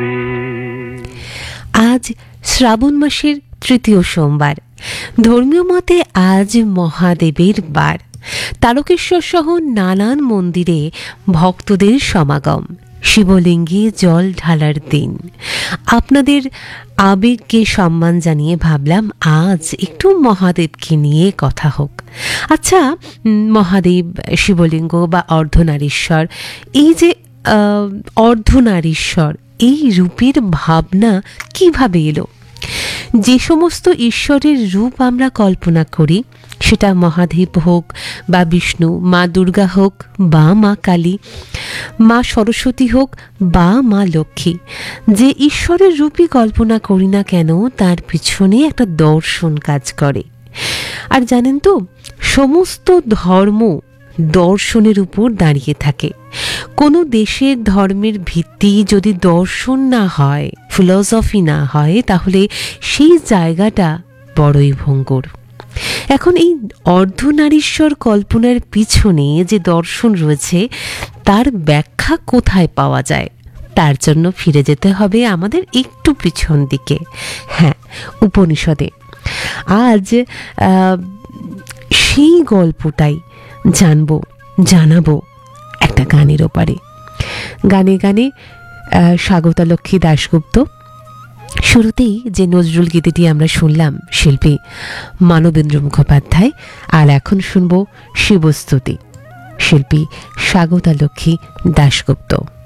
আজ শ্রাবণ মাসের তৃতীয় সোমবার। ধর্মীয় মতে আজ মহাদেবের বার। তারকেশ্বর সহ নানান মন্দিরে ভক্তদের সমাগম, শিবলিঙ্গে জল ঢালার দিন। আপনাদের আবেগকে সম্মান জানিয়ে ভাবলাম আজ একটু মহাদেবকে নিয়ে কথা হোক। আচ্ছা, মহাদেব, শিবলিঙ্গ বা অর্ধনারীশ্বর, এই যে অর্ধনারীশ্বর, এই রূপের ভাবনা কিভাবে এলো? যে সমস্ত ঈশ্বরের রূপ আমরা কল্পনা করি, সেটা মহাদেব হোক বা বিষ্ণু, মা দুর্গা হোক বা মা কালী, মা সরস্বতী হোক বা মা লক্ষ্মী, যে ঈশ্বরের রূপই কল্পনা করি না কেন, তার পিছনে একটা দর্শন কাজ করে। আর জানেন তো, সমস্ত ধর্ম দর্শনের উপর দাঁড়িয়ে থাকে। কোনো দেশের ধর্মের ভিত্তি যদি দর্শন না হয়, ফিলসফি না হয়, তাহলে সেই জায়গাটা বড়ই ভঙ্গুর। এখন এই অর্ধনারীশ্বর কল্পনার পিছনে যে দর্শন রয়েছে, তার ব্যাখ্যা কোথায় পাওয়া যায়? তার জন্য ফিরে যেতে হবে আমাদের একটু পিছন দিকে, হ্যাঁ, উপনিষদে। আজ সেই গল্পটাই জানাবো একটা গানের ওপারে। গানে গানে স্বাগতা লক্ষ্মী দাশগুপ্ত। শুরুতেই যে নজরুল গীতিটি আমরা শুনলাম, শিল্পী মানবেন্দ্র মুখোপাধ্যায়। আর এখন শুনব শিবস্তুতি, শিল্পী স্বাগতা লক্ষ্মী দাশগুপ্ত।